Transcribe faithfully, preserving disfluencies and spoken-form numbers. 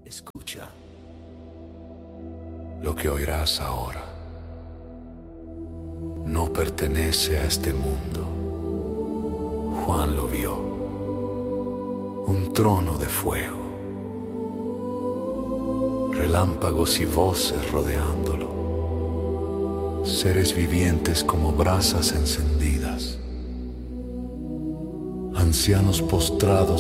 Escucha lo que oirás ahora. No pertenece a este mundo. Juan lo vio. Un trono de fuego. Relámpagos y voces rodeándolo. Seres vivientes como brasas encendidas. Ancianos postrados